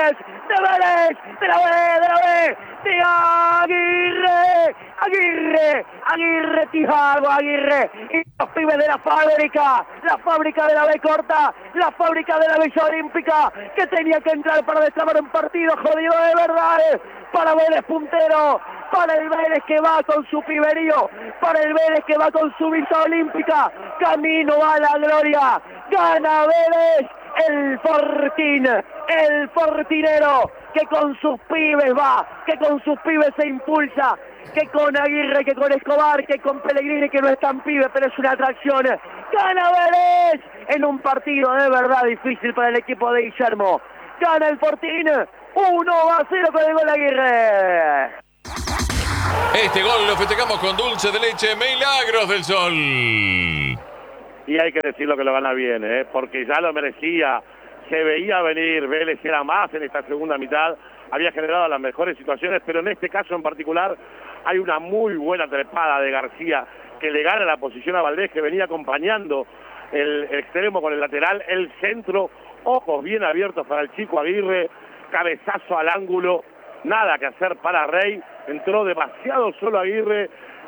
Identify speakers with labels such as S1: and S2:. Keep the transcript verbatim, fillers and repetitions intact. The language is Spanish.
S1: Vélez, de Vélez, de la B, de la B, de Aguirre, Aguirre, Aguirre, Tiago Aguirre, y los pibes de la fábrica, la fábrica de la B corta, la fábrica de la Villa Olímpica, que tenía que entrar para destrabar un partido jodido de verdad, para Vélez puntero, para el Vélez que va con su piberío, para el Vélez que va con su Villa Olímpica, camino a la gloria, gana Vélez, el Fortín, el Fortinero, que con sus pibes va, que con sus pibes se impulsa, que con Aguirre, que con Escobar, que con Pellegrini, que no es tan pibe, pero es una atracción. Gana Vélez en un partido de verdad difícil para el equipo de Guillermo. Gana el Fortín, uno a cero con el gol de Aguirre.
S2: Este gol lo festejamos con dulce de leche Milagros del Sol.
S3: Y hay que decirlo que lo gana bien, ¿eh? Porque ya lo merecía, se veía venir, Vélez era más en esta segunda mitad, había generado las mejores situaciones, pero en este caso en particular hay una muy buena trepada de García que le gana la posición a Valdés, que venía acompañando el extremo con el lateral, el centro, ojos bien abiertos para el chico Aguirre, cabezazo al ángulo, nada que hacer para Rey, entró demasiado solo Aguirre